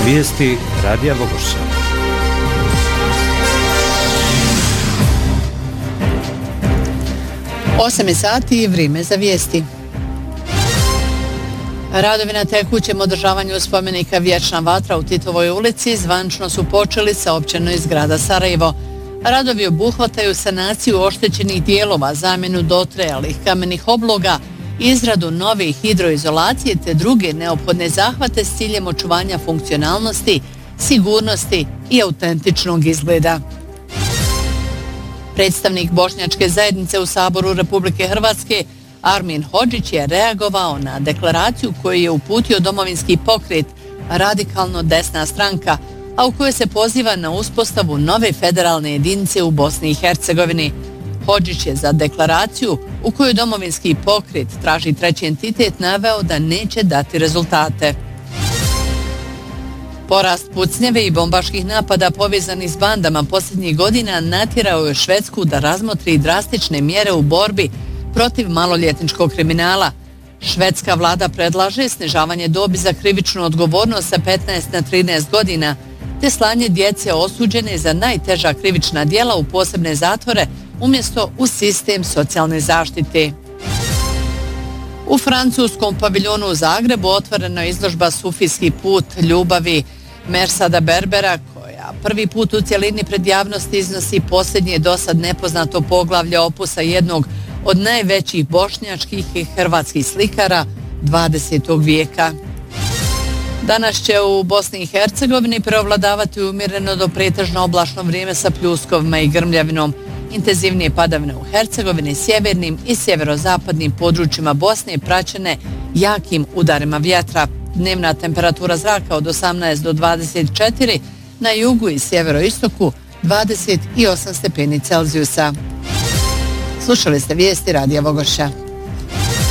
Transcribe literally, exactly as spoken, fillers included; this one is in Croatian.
Vijesti Radija Vogošća. osam sati i vrijeme za vijesti. Radovi na tekućem održavanju spomenika Vječna vatra u Titovoj ulici zvančno su počeli, saopćeno iz grada Sarajevo. Radovi obuhvataju sanaciju oštećenih dijelova, zamjenu dotrajalih kamenih obloga, izradu nove hidroizolacije te druge neophodne zahvate s ciljem očuvanja funkcionalnosti, sigurnosti i autentičnog izgleda. Predstavnik bošnjačke zajednice u Saboru Republike Hrvatske Armin Hodžić je reagovao na deklaraciju koju je uputio Domovinski pokret, radikalno desna stranka, a u kojoj se poziva na uspostavu nove federalne jedinice u Bosni i Hercegovini. Hodžić je za deklaraciju u kojoj Domovinski pokret traži treći entitet naveo da neće dati rezultate. Porast pucnjeve i bombaških napada povezanih s bandama posljednjih godina natjerao je Švedsku da razmotri drastične mjere u borbi protiv maloljetničkog kriminala. Švedska vlada predlaže snižavanje dobi za krivičnu odgovornost sa petnaest na trinaest godina, te slanje djece osuđene za najteža krivična djela u posebne zatvore umjesto u sistem socijalne zaštite. U francuskom paviljonu u Zagrebu otvorena je izložba Sufijski put ljubavi Mersada Berbera, koja prvi put u cjelini pred javnosti iznosi posljednje dosad nepoznato poglavlje opusa jednog od najvećih bošnjačkih i hrvatskih slikara dvadesetog vijeka. Danas će u Bosni i Hercegovini preovladavati umjereno do pretežno oblačno vrijeme sa pljuskovima i grmljavinom. Intenzivnije padavine u Hercegovini, sjevernim i sjeverozapadnim područjima Bosne praćene jakim udarima vjetra. Dnevna temperatura zraka od osamnaest do dvadeset četiri, na jugu i sjeveroistoku dvadeset osam stepeni Celzijusa. Slušali ste vijesti Radija Vogošća.